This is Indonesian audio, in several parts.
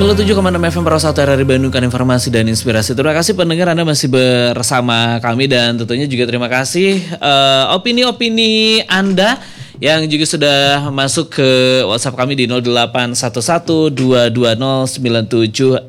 97,6 FM Pro 1 RRI Bandung kan informasi dan inspirasi. Terima kasih pendengar Anda masih bersama kami dan tentunya juga terima kasih opini-opini Anda yang juga sudah masuk ke WhatsApp kami di 0811-220-9760.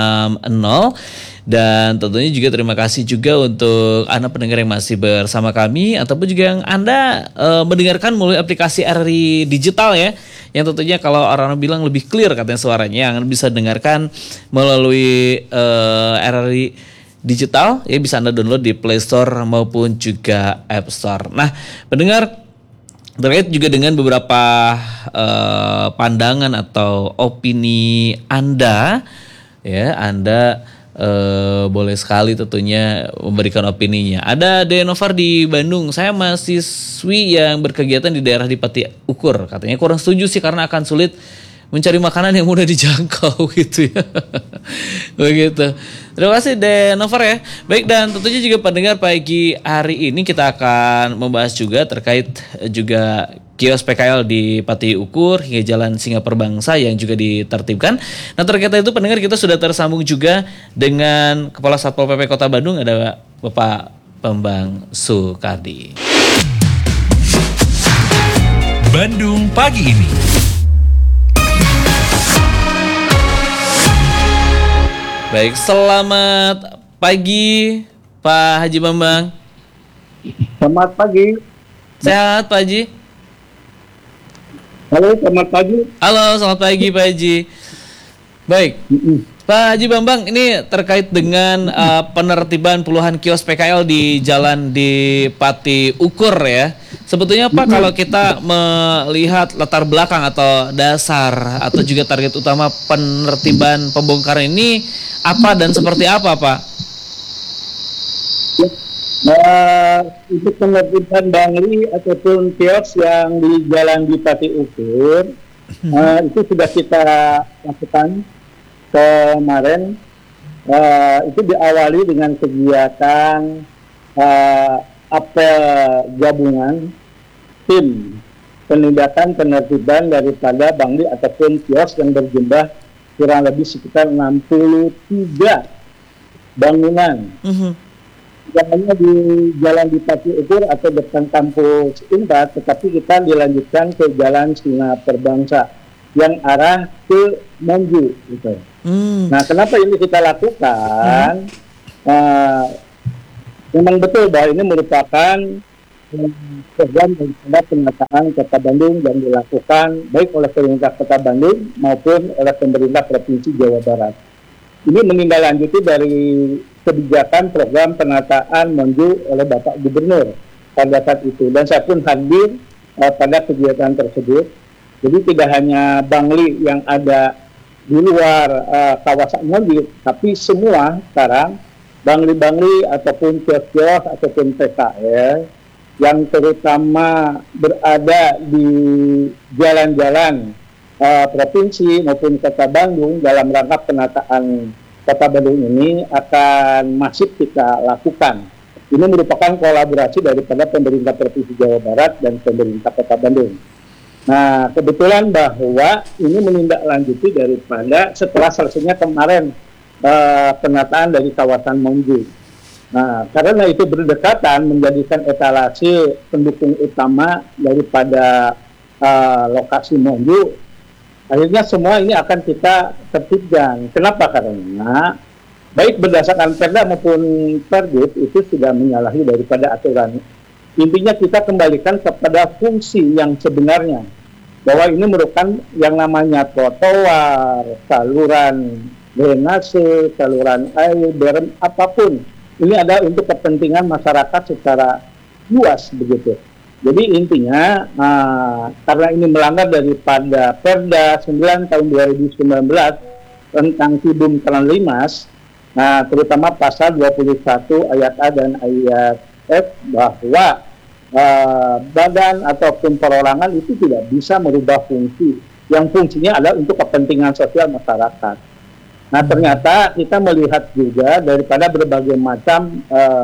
Dan tentunya juga terima kasih juga untuk Anda pendengar yang masih bersama kami ataupun juga yang Anda mendengarkan melalui aplikasi RRI Digital ya. Yang tentunya kalau orang-orang bilang lebih clear katanya suaranya, yang bisa dengarkan melalui RRI Digital ya, bisa Anda download di Play Store maupun juga App Store. Nah, pendengar, terkait juga dengan beberapa pandangan atau opini Anda ya, Anda boleh sekali tentunya memberikan opininya. Ada Denovar di Bandung. Saya mahasiswi yang berkegiatan di daerah di Pati Ukur. Katanya kurang setuju sih karena akan sulit mencari makanan yang mudah dijangkau gitu ya. Begitu. Terima kasih Denovar ya. Baik, dan tentunya juga pendengar pagi hari ini kita akan membahas juga terkait juga kios PKL di Pati Ukur hingga Jalan Singa Perbangsa yang juga ditertibkan. Nah, terkait itu pendengar kita sudah tersambung juga dengan Kepala Satpol PP Kota Bandung, ada Bapak Bambang Sukardi. Bandung pagi ini. Baik, selamat pagi Pak Haji Bambang. Selamat pagi. Sehat Pak Haji? Halo, selamat pagi. Halo, selamat pagi Pak Haji. Baik, Pak Haji Bambang, ini terkait dengan penertiban puluhan kios PKL di jalan di Pati Ukur ya. Sebetulnya Pak, kalau kita melihat latar belakang atau dasar atau juga target utama penertiban pembongkaran ini apa dan seperti apa Pak? Untuk penertiban bangli ataupun kios yang di jalan di Pati Ukur, itu sudah kita lakukan kemarin. Itu diawali dengan kegiatan apel gabungan tim penindakan penertiban daripada bangli ataupun kios yang berjumlah kurang lebih sekitar 63 bangunan. Tidak hanya di jalan di Pati Ukur atau depan kampus Unpad, tetapi kita dilanjutkan ke jalan Singa Perbangsa yang arah ke Monju gitu. Nah, kenapa ini kita lakukan? Memang betul bahwa ini merupakan program daripada penataan Kota Bandung yang dilakukan baik oleh pemerintah Kota Bandung maupun oleh pemerintah Provinsi Jawa Barat. Ini menindaklanjuti dari kebijakan program penataan Monju oleh Bapak Gubernur pada saat itu, dan saya pun hadir pada kegiatan tersebut. Jadi tidak hanya bangli yang ada di luar kawasan Monju, tapi semua sekarang bangli-bangli ataupun kios-kios ataupun PKL yang terutama berada di jalan-jalan provinsi maupun Kota Bandung dalam rangka penataan Kota Bandung ini akan masif kita lakukan. Ini merupakan kolaborasi daripada pemerintah Provinsi Jawa Barat dan pemerintah Kota Bandung. Nah, kebetulan bahwa ini menindaklanjuti daripada setelah selesainya kemarin penataan dari kawasan Monju. Nah, karena itu berdekatan menjadikan etalase pendukung utama daripada lokasi Monju, akhirnya semua ini akan kita tertibkan. Kenapa? Karena baik berdasarkan Perda maupun Pergub itu sudah menyalahi daripada aturan. Intinya kita kembalikan kepada fungsi yang sebenarnya, bahwa ini merupakan yang namanya trotoar, saluran drainase, saluran air, berem, apapun. Ini adalah untuk kepentingan masyarakat secara luas begitu. Jadi intinya karena ini melanggar daripada Perda 9 tahun 2019 tentang Tibum Tranlimas, terutama pasal 21 ayat A dan ayat F, bahwa badan ataupun perorangan itu tidak bisa merubah fungsi. Yang fungsinya adalah untuk kepentingan sosial masyarakat. Nah, ternyata kita melihat juga daripada berbagai macam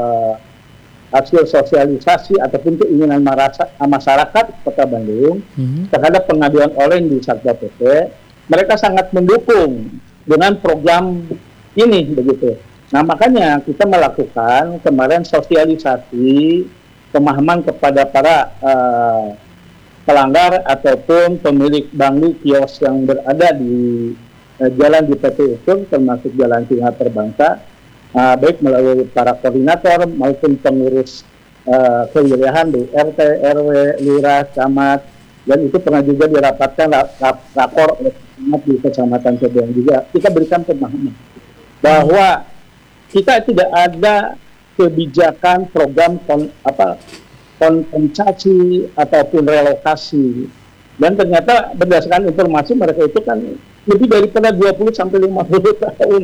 hasil sosialisasi ataupun keinginan masyarakat Kota Bandung terhadap pengaduan online di Satpol PP, mereka sangat mendukung dengan program ini begitu. Nah makanya kita melakukan kemarin sosialisasi pemahaman kepada para pelanggar ataupun pemilik bangli kios yang berada di jalan di PT Usung termasuk Jalan Singa Perbangsa, baik melalui para koordinator maupun pengurus kewilayahan di RT, RW, Lurah, Camat, dan itu pernah juga dirapatkan rapor oleh Camat di Kecamatan Sebelang juga. Kita berikan pemahaman bahwa kita tidak ada kebijakan program kompensasi ataupun relokasi, dan ternyata berdasarkan informasi mereka itu kan lebih daripada 20 sampai 50 tahun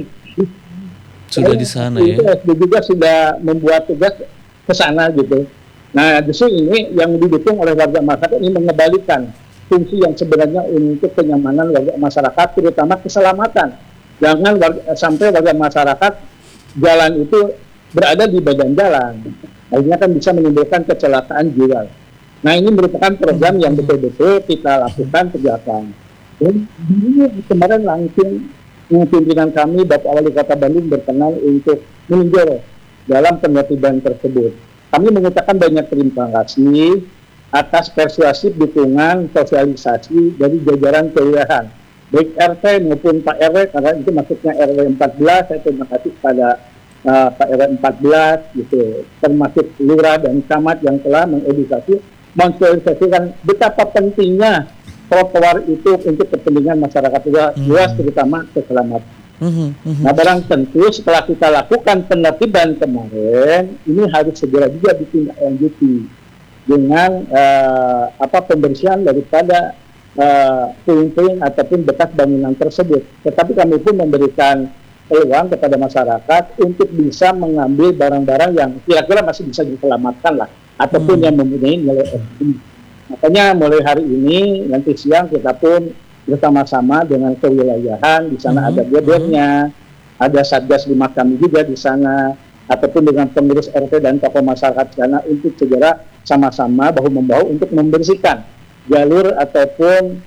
Sudah di sana ya. SD juga sudah membuat tugas ke sana gitu. Nah justru ini yang didukung oleh warga masyarakat ini mengembalikan fungsi yang sebenarnya untuk kenyamanan warga masyarakat, terutama keselamatan. Jangan sampai warga masyarakat jalan itu berada di badan jalan, akhirnya kan bisa menimbulkan kecelakaan jiwa. Nah ini merupakan program yang betul-betul kita lakukan kerjakan. Dan ini kemarin langsung pimpinan kami Bapak Wali Kota Bandung berkenan untuk meninjau dalam penertiban tersebut. Kami mengucapkan banyak terima kasih atas persuasif dukungan sosialisasi dari jajaran kewilayahan, baik RT maupun Pak RW, karena itu maksudnya RW 14, saya terima kasih kepada Pak RW 14 gitu, termasuk lurah dan camat yang telah mengedukasi, mensosialisasikan betapa pentingnya trotoar itu untuk kepentingan masyarakat luas, terutama keselamatan. Nah barang tentu setelah kita lakukan penertiban kemarin, ini harus segera juga ditindaklanjuti dengan pembersihan daripada puing-puing ataupun bekas bangunan tersebut. Tetapi kami pun memberikan peluang kepada masyarakat untuk bisa mengambil barang-barang yang kira-kira masih bisa diselamatkan lah, ataupun yang mempunyai nilai ekonomi. Makanya mulai hari ini nanti siang kita pun bersama-sama dengan kewilayahan, di sana ada GBR-nya, ada Satgas Lima kami juga di sana, ataupun dengan pengurus RT dan tokoh masyarakat di sana untuk segera sama-sama bahu-membahu untuk membersihkan jalur ataupun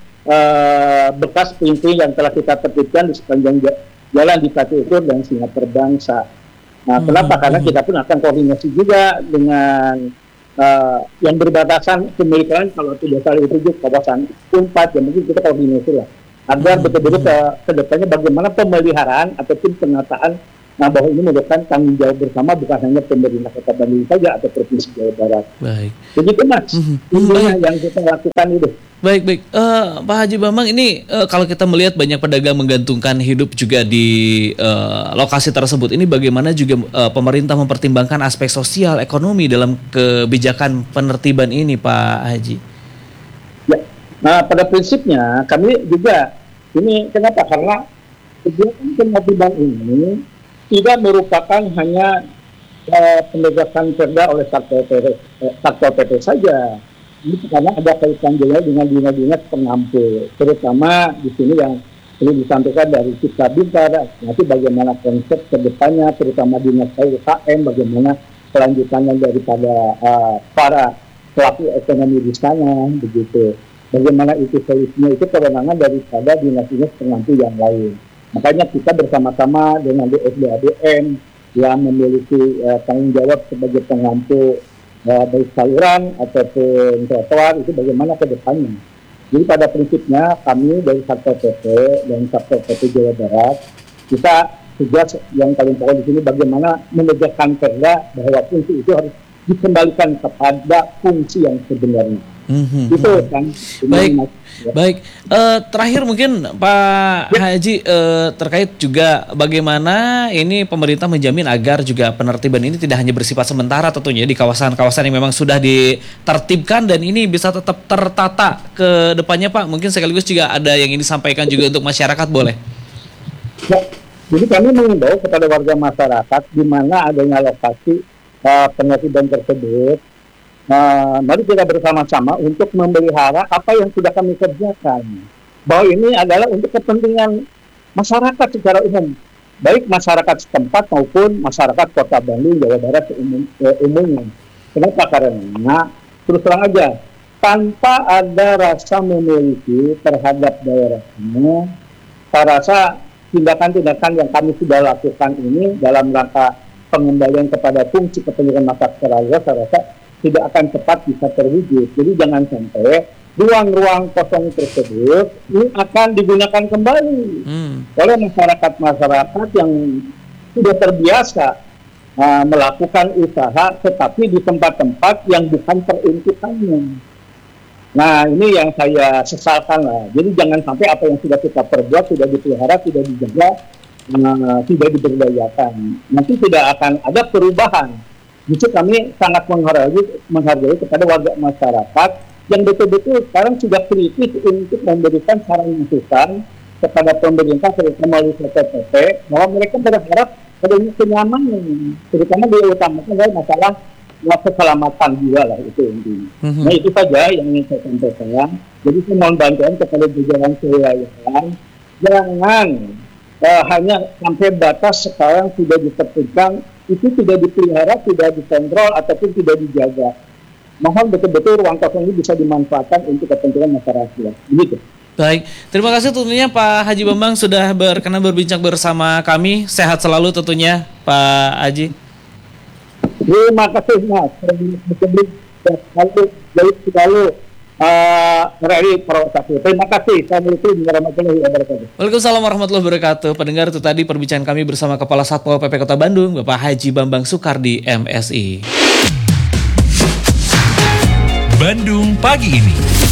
bekas puing-puing yang telah kita tertibkan di sepanjang jalan di Pati Ukur dan Singa Perbangsa. Nah, kenapa? Karena kita pun akan koordinasi juga dengan yang berbatasan pemilikan, kalau tidak salah itu juga kawasan Unpad, yang mungkin kita koordinasi lah agar betul-betul ke depannya bagaimana pemeliharaan ataupun penataan. Nah bahwa ini merupakan tanggung jawab bersama, bukan hanya pemerintah Kota Bandung saja atau Provinsi Jawa Barat. Baik. Begitu Mas, intinya yang kita lakukan itu. Baik. Pak Haji Bambang, ini kalau kita melihat banyak pedagang menggantungkan hidup juga di lokasi tersebut, ini bagaimana juga pemerintah mempertimbangkan aspek sosial ekonomi dalam kebijakan penertiban ini, Pak Haji? Ya, nah pada prinsipnya kami juga ini kenapa? Karena kegiatan penertiban ini tidak merupakan hanya penegakan perda oleh Satpol PP saja. Ini karena ada kaitan juga dengan dinas-dinas pengampu, terutama di sini yang perlu disampaikan dari Cipta Bintara. Nanti bagaimana konsep kedepannya, terutama dinas UKM, bagaimana kelanjutannya daripada para pelaku ekonomi di sana, begitu. Bagaimana itu solusinya, itu kewenangan daripada dinas-dinas pengampu yang lain. Makanya kita bersama-sama dengan DSD-ADM yang memiliki tanggung jawab sebagai pengampu baik saluran ataupun trotoar, itu bagaimana ke depannya. Jadi pada prinsipnya kami dari Satpol PP dan Satpol PP Jawa Barat, kita tugas yang paling pokok di sini bagaimana menegakkan perda bahwa fungsi itu harus dikembalikan kepada fungsi yang sebenarnya. Itu kan. Baik. Terakhir mungkin Pak Haji, terkait juga bagaimana ini pemerintah menjamin agar juga penertiban ini tidak hanya bersifat sementara tentunya di kawasan-kawasan yang memang sudah ditertibkan dan ini bisa tetap tertata ke depannya, Pak. Mungkin sekaligus juga ada yang ingin disampaikan juga untuk masyarakat, boleh? Ya, jadi kami mengimbau kepada warga masyarakat di mana adanya lokasi penertiban tersebut. Mari kita bersama-sama untuk memelihara apa yang sudah kami kerjakan. Bahwa ini adalah untuk kepentingan masyarakat secara umum, baik masyarakat setempat maupun masyarakat Kota Bandung, Jawa Barat umumnya. Kenapa? Karena terus terang aja, tanpa ada rasa memiliki terhadap daerahnya, saya rasa tindakan-tindakan yang kami sudah lakukan ini dalam rangka pengembalian kepada fungsi kepentingan masyarakat secara luas, saya rasa tidak akan cepat bisa terwujud. Jadi jangan sampai ruang-ruang kosong tersebut ini akan digunakan kembali oleh masyarakat yang sudah terbiasa melakukan usaha, tetapi di tempat-tempat yang bukan peruntukannya. Nah, ini yang saya sesalkan lah. Jadi jangan sampai apa yang sudah kita perbuat, sudah dipelihara, tidak dijaga, tidak diberdayakan. Nanti tidak akan ada perubahan. Justru kami sangat menghargai kepada warga masyarakat yang betul-betul sekarang sudah kritis untuk memberikan saran masukan kepada pemerintah, terutama melalui PPP, bahwa mereka berharap adanya kenyamanan, terutama diutamakan adalah masalah keselamatan juga lah, itu intinya. Nah, itu saja yang ingin saya sampaikan. Jadi saya mohon bantuan kepada jajaran kewilayahan, jangan hanya sampai batas sekarang sudah ditertibkan, itu tidak dipelihara, tidak dikontrol, ataupun tidak dijaga. Mohon betul-betul ruang kosong ini bisa dimanfaatkan untuk kepentingan masyarakat. Begitu. Baik, terima kasih tentunya Pak Haji Bambang sudah berkenan berbincang bersama kami. Sehat selalu tentunya Pak Haji. Terima kasih Mas. Selalu Rari Purwosakti. Terima kasih. Assalamualaikum warahmatullahi wabarakatuh. Waalaikumsalam warahmatullahi wabarakatuh. Pendengar, itu tadi perbincangan kami bersama Kepala Satpol PP Kota Bandung, Bapak Haji Bambang Soekardi, MSI. Bandung Pagi Ini.